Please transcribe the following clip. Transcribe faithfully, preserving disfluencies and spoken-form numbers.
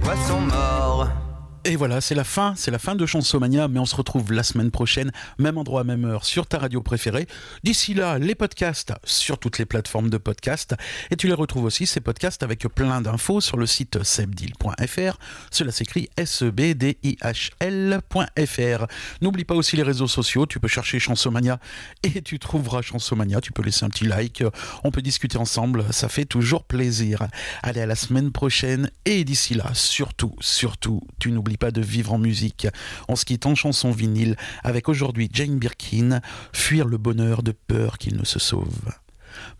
poissons morts. Et voilà, c'est la fin, c'est la fin de Chansomania, mais on se retrouve la semaine prochaine, même endroit, même heure, sur ta radio préférée. D'ici là, les podcasts sur toutes les plateformes de podcasts, et tu les retrouves aussi, ces podcasts, avec plein d'infos sur le site sebdil point f r. Cela s'écrit S E B D I H L point F R. N'oublie pas aussi les réseaux sociaux, tu peux chercher Chansomania et tu trouveras Chansomania, tu peux laisser un petit like, on peut discuter ensemble, ça fait toujours plaisir. Allez, à la semaine prochaine, et d'ici là, surtout, surtout, tu n'oublies pas de vivre en musique. On se quitte en chanson vinyle avec aujourd'hui Jane Birkin, Fuir le bonheur de peur qu'il ne se sauve.